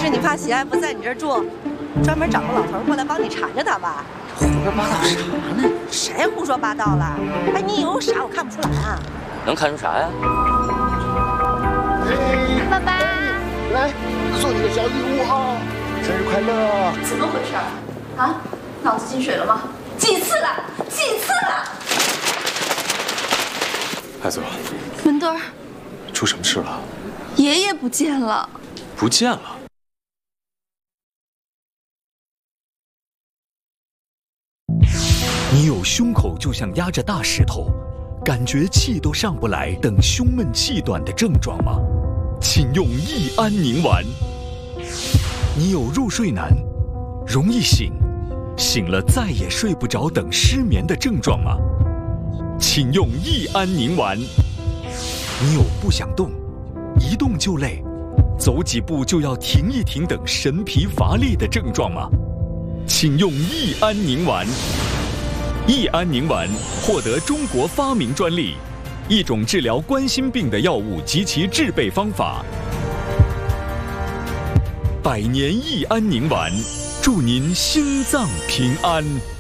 是你怕喜爱不在你这儿住，专门找个老头过来帮你缠着他吧？ 胡说八道啥呢？ 谁胡说八道了？哎，你以为我傻，我看不出来啊？ 能看出啥呀？ 爸爸， 来送你个小礼物啊！生日快乐！ 怎么回事啊？脑子进水了吗？几次了？几次了？ 孩子， 文墩儿， 出什么事了？ 爷爷不见了。 不见了。 你有胸口就像压着大石头，感觉气都上不来等胸闷气短的症状吗？请用益安宁丸。你有入睡难、容易醒、醒了再也睡不着等失眠的症状吗？请用益安宁丸。你有不想动、一动就累、走几步就要停一停等神疲乏力的症状吗？请用益安宁丸。益安宁丸获得中国发明专利，一种治疗冠心病的药物及其制备方法。百年益安宁丸，祝您心脏平安。